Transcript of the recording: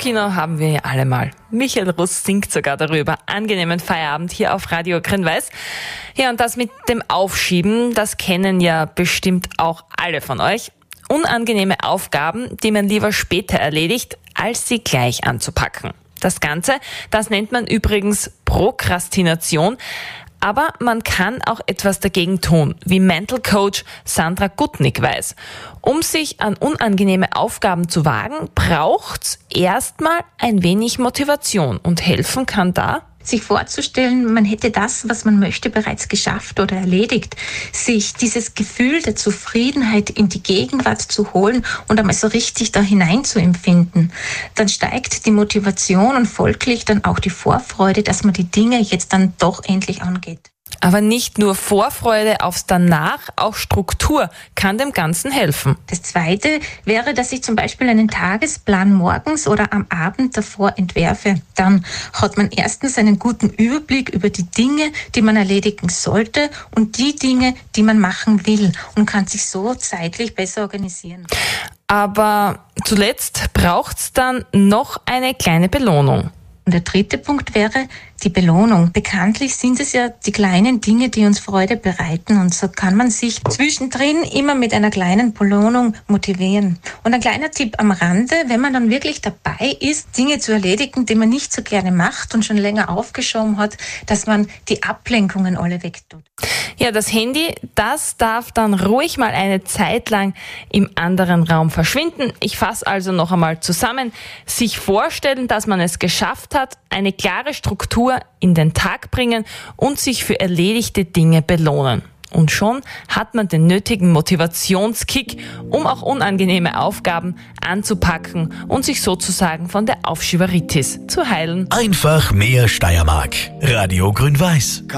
Kopfkino haben wir ja alle mal. Michael Russ singt sogar darüber. Angenehmen Feierabend hier auf Radio Grün-Weiß. Ja, und das mit dem Aufschieben, das kennen ja bestimmt auch alle von euch. Unangenehme Aufgaben, die man lieber später erledigt, als sie gleich anzupacken. Das Ganze, das nennt man übrigens Prokrastination. Aber man kann auch etwas dagegen tun, wie Mental Coach Sandra Gutnick weiß. Um sich an unangenehme Aufgaben zu wagen, braucht's erstmal ein wenig Motivation. Und helfen kann da, sich vorzustellen, man hätte das, was man möchte, bereits geschafft oder erledigt. Sich dieses Gefühl der Zufriedenheit in die Gegenwart zu holen und einmal so richtig da hinein zu empfinden. Dann steigt die Motivation und folglich dann auch die Vorfreude, dass man die Dinge jetzt dann doch endlich angeht. Aber nicht nur Vorfreude aufs Danach, auch Struktur kann dem Ganzen helfen. Das Zweite wäre, dass ich zum Beispiel einen Tagesplan morgens oder am Abend davor entwerfe. Dann hat man erstens einen guten Überblick über die Dinge, die man erledigen sollte und die Dinge, die man machen will und kann sich so zeitlich besser organisieren. Aber zuletzt braucht's dann noch eine kleine Belohnung. Und der dritte Punkt wäre die Belohnung. Bekanntlich sind es ja die kleinen Dinge, die uns Freude bereiten. Und so kann man sich zwischendrin immer mit einer kleinen Belohnung motivieren. Und ein kleiner Tipp am Rande, wenn man dann wirklich dabei ist, Dinge zu erledigen, die man nicht so gerne macht und schon länger aufgeschoben hat, dass man die Ablenkungen alle wegtut. Ja, das Handy, das darf dann ruhig mal eine Zeit lang im anderen Raum verschwinden. Ich fasse also noch einmal zusammen. Sich vorstellen, dass man es geschafft hat, eine klare Struktur in den Tag bringen und sich für erledigte Dinge belohnen. Und schon hat man den nötigen Motivationskick, um auch unangenehme Aufgaben anzupacken und sich sozusagen von der Aufschieberitis zu heilen. Einfach mehr Steiermark. Radio Grün-Weiß.